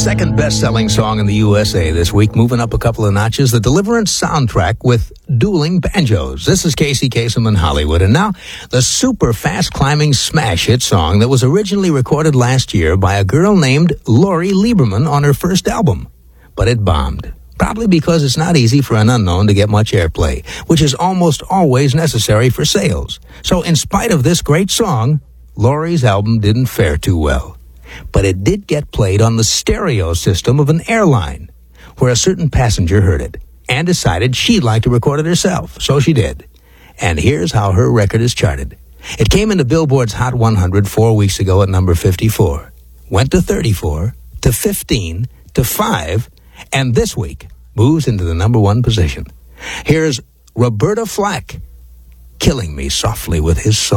second best-selling song in the USA this week, moving up a couple of notches, the Deliverance soundtrack with dueling banjos. This is Casey Kasem in Hollywood. And now, the super fast-climbing smash hit song that was originally recorded last year by a girl named Lori Lieberman on her first album. But it bombed. Probably because it's not easy for an unknown to get much airplay, which is almost always necessary for sales. So in spite of this great song, Lori's album didn't fare too well. But it did get played on the stereo system of an airline, where a certain passenger heard it and decided she'd like to record it herself. So she did. And here's how her record is charted. It came into Billboard's Hot 100 4 weeks ago at number 54, went to 34, to 15, to 5, and this week moves into the number 1 position. Here's Roberta Flack, killing me softly with his song.